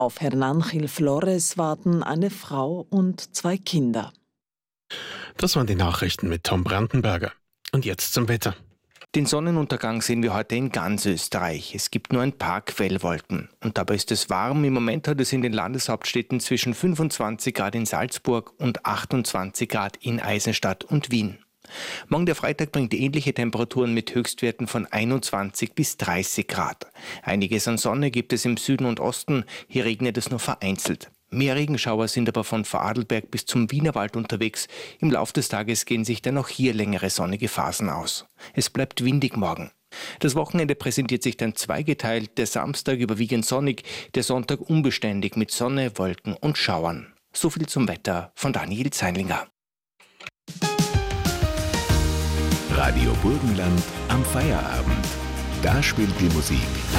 Auf Hernán Gil Flores warten eine Frau und 2 Kinder. Das waren die Nachrichten mit Tom Brandenberger. Und jetzt zum Wetter. Den Sonnenuntergang sehen wir heute in ganz Österreich. Es gibt nur ein paar Quellwolken. Und dabei ist es warm. Im Moment hat es in den Landeshauptstädten zwischen 25 Grad in Salzburg und 28 Grad in Eisenstadt und Wien. Morgen der Freitag bringt ähnliche Temperaturen mit Höchstwerten von 21 bis 30 Grad. Einiges an Sonne gibt es im Süden und Osten. Hier regnet es nur vereinzelt. Mehr Regenschauer sind aber von Vorarlberg bis zum Wienerwald unterwegs. Im Lauf des Tages gehen sich dann auch hier längere sonnige Phasen aus. Es bleibt windig morgen. Das Wochenende präsentiert sich dann zweigeteilt. Der Samstag überwiegend sonnig, der Sonntag unbeständig mit Sonne, Wolken und Schauern. So viel zum Wetter von Daniel Zeinlinger. Radio Burgenland am Feierabend. Da spielt die Musik